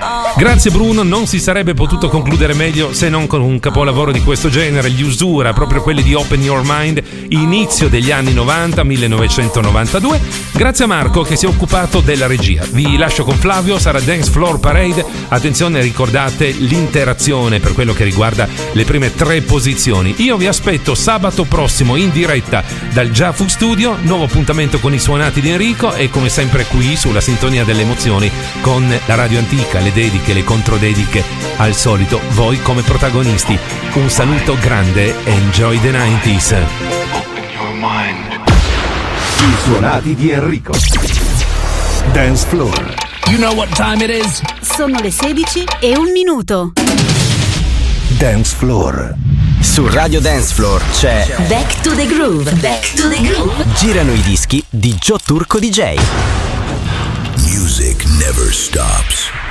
Grazie Bruno, non si sarebbe potuto concludere meglio se non con un capolavoro di questo genere, gli Usura, proprio quelli di Open Your Mind, inizio degli anni 90, 1992. Grazie a Marco che si è occupato della regia. Vi lascio con Flavio, sarà Dance Floor Parade. Attenzione, ricordate l'interazione per quello che riguarda le prime 3 posizioni. Io vi aspetto sabato prossimo in diretta dal Giafu Studio, nuovo appuntamento con i suonati di Enrico e come sempre qui sulla sintonia delle emozioni con la radio antica, le dediche, le controdediche, al solito voi come protagonisti. Un saluto grande e enjoy the 90s. Open your mind. I suonati di Enrico. Dance Floor. You know what time it is? Sono le 16:01. Dance Floor. Su Radio Dance Floor c'è Back to the Groove. Back to the Groove. Girano i dischi di Joe Turco DJ. Music never stops.